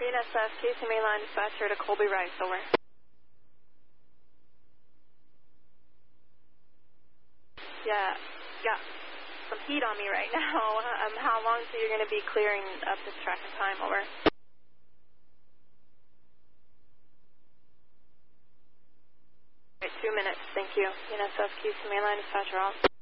UNSS, Casey Mainline dispatcher to Colby Rice, over. Yeah, got some heat on me right now. How long till you're going to be clearing up this track and time, over? Right, 2 minutes, thank you. UNSS, Casey Mainline dispatcher off.